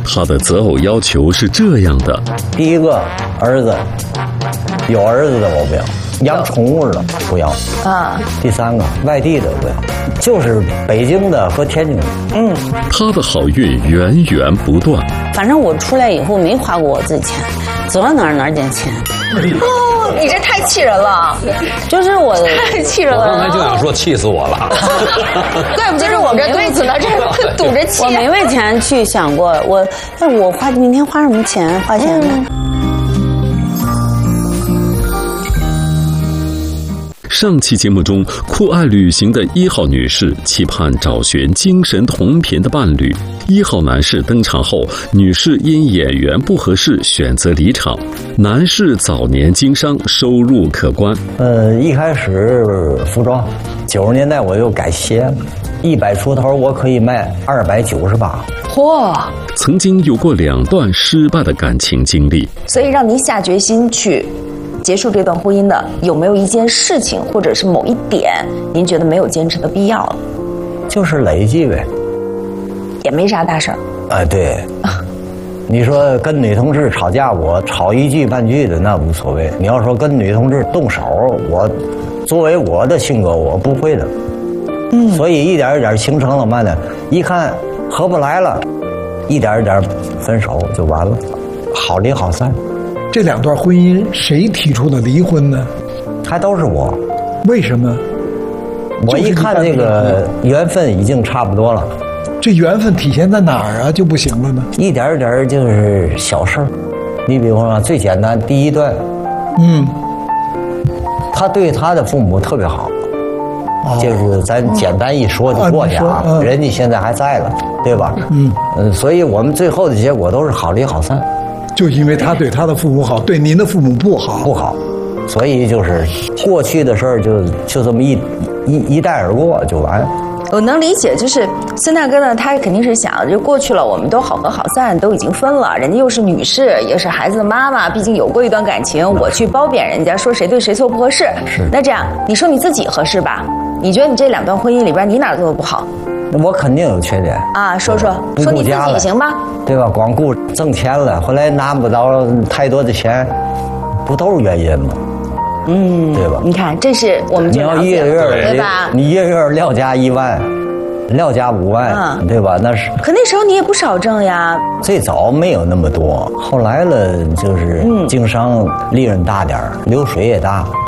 他的择偶要求是这样的： 第一个，儿子，有儿子的我不要，养宠物的不要啊。第三个，外地的不要，就是北京的和天津的。 他的好运源源不断。 反正我出来以后没花过我自己钱，走到哪儿捡钱。 哦，你这太气人了， 就是我太气人了。 我刚才就想说气死我了。 怪不得是我这肚子呢，这堵着气。 我没为钱去想过，但是我明天花什么钱？花钱呢？ 上期节目中，酷爱旅行的1号女士期盼找寻精神同频的伴侣。1号男士登场后，女士因演员不合适选择离场。男士早年经商，收入可观。 一开始服装，90年代我就改鞋了，100出头我可以卖298。 嚯！ 曾经有过2段失败的感情经历， 所以让您下决心去结束这段婚姻的，有没有一件事情或者是某一点，您觉得没有坚持的必要了？ 就是累计呗， 也没啥大事儿。 哎，对。你说跟女同志吵架，我吵一句半句的那无所谓。你要说跟女同志动手，我作为我的性格，我不会的。所以一点一点形成了嘛呢？一看合不来了，一点一点分手就完了，好离好散。 这2段婚姻谁提出的离婚呢？ 还都是我。 为什么？ 我一看这个缘分已经差不多了。 这缘分体现在哪儿啊？就不行了呢？ 一点一点就是小事儿。你比方说最简单，第一段，他对他的父母特别好，就是咱简单一说就过去啊。人家现在还在了，对吧？所以我们最后的结果都是好离好散。 就因为他对他的父母好，对您的父母不好， 所以就是过去的事儿就这么一带而过就完。 我能理解，就是孙大哥呢，他肯定是想，就过去了，我们都好合好散，都已经分了，人家又是女士，也是孩子的妈妈，毕竟有过一段感情，我去褒贬人家，说谁对谁错不合适。 是。 那这样，你说你自己合适吧？你觉得你这2段婚姻里边，你哪儿做的不好？ 我肯定有缺点啊， 说你自己行吧， 对吧？光顾挣钱了，后来拿不到太多的钱，不都是原因吗？对吧？ 你看，这是我们就了解了， 你要一个月对吧？ 你一个月撂家1万，撂家5万，对吧？那是。 可那时候你也不少挣呀。 最早没有那么多，后来了就是经商利润大点儿，流水也大。